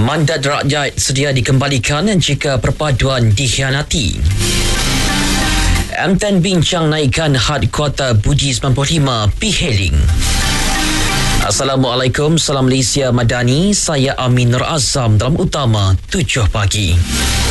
Mandat rakyat sedia dikembalikan jika perpaduan dikhianati. MTN bincang naikkan had kuota Buji 95 P-Hailing. Assalamualaikum, salam Malaysia Madani. Saya Amin Nur Azam dalam utama 7 pagi.